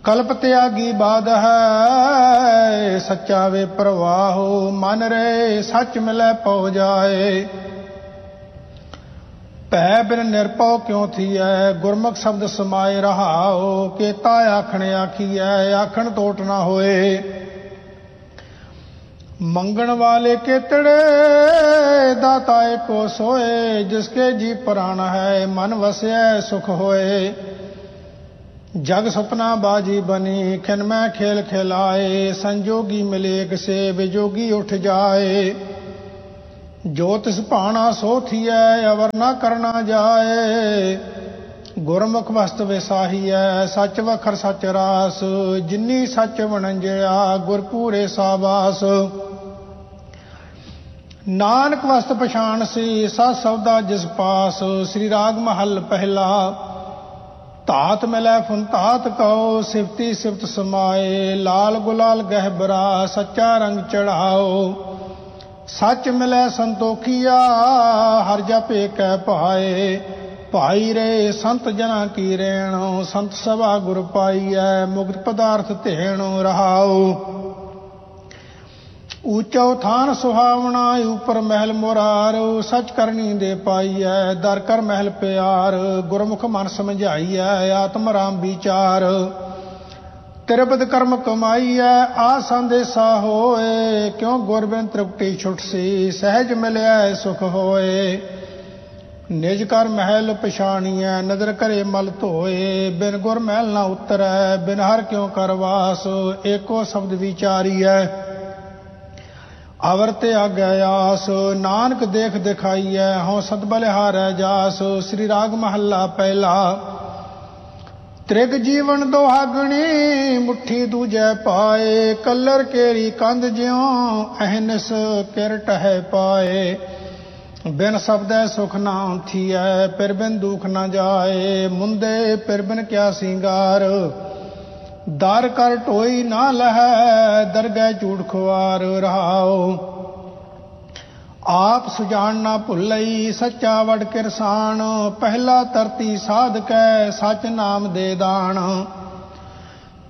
कल्प त्यागी बाध है सच्चा वे प्रवाहो, मन रहे सच मिलै पौ जाए। भै बिन निरपौ क्यों थीऐ, गुरमुख शब्द समाए रहाओ। केता आखण आखिऐ, आखण टोट ना होए। मंगण वाले केतड़े दाताए को सोए, जिसके जी प्राण है मन वसै सुख होए। जग सपना बाजी बनी खिन में खेल खिलाए, संजोगी मिलेक से विजोगी उठ जाए। जो तिस भाना सो थीऐ अवर न करना जाए, गुरमुख वस्त विसाही है सच वखर सच रास। जिन्नी सच वणंजया गुरपूरे साबास, नानक वस्त पछाण सी सत सौदा जिस पास। श्री राग महल पहला, धात मिलै फुन धात कहो, सिफती सिफत समाए। लाल गुलाल गहबरा सच्चा रंग चढ़ाओ, सच मिलै संतोखिया हर जपे कै पाए। भाई रे संत जना की रेण, संत सभा गुर पाईऐ। मुक्त पदार्थ धेण रहाओ, ऊंचो थान सुहावना ऊपर महल मुरार। सच करनी दे पाईऐ दर कर महल प्यार। गुरमुख मन समझाईऐ आत्म राम विचार। त्रिपद कर्म कमाईऐ आ संदेशा होए, क्यों गुरबिन तृप्ति छुटसी सहज मिलै सुख होए। निज कर महल पछाणीऐ नदर करे मल धोए। बिन गुर महल ना उतरै बिन हर क्यों करवास। एको शब्द विचारीऐ अवर ते आस। नानक देख दिखाईऐ हों सद बलिहारै जास। श्री राग महला पहला, त्रिग जीवन दोहागणी मुट्ठी दूजै पाए। कलर केरी कंध ज्यों अहनिस किर टह पाए। बिन शब्दै सुख ना थीऐ फिर बिन दुख न जाए। मुंदे फिर बिन क्या सिंगार, दर कर ढोई ना लहै दरगह झूठ खुआर। रहाओ आप सुजान ना भुलई सच्चा वड किरसान। पहला तरती साध कै सच नाम दे दान।